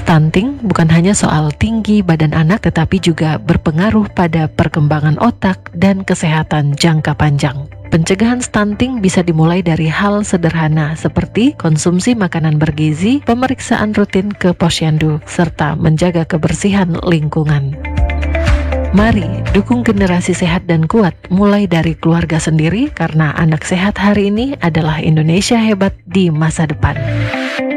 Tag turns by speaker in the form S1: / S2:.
S1: Stunting bukan hanya soal tinggi badan anak, tetapi juga berpengaruh pada perkembangan otak dan kesehatan jangka panjang. Pencegahan stunting bisa dimulai dari hal sederhana seperti konsumsi makanan bergizi, pemeriksaan rutin ke posyandu, serta menjaga kebersihan lingkungan. Mari dukung generasi sehat dan kuat mulai dari keluarga sendiri, karena anak sehat hari ini adalah Indonesia hebat di masa depan.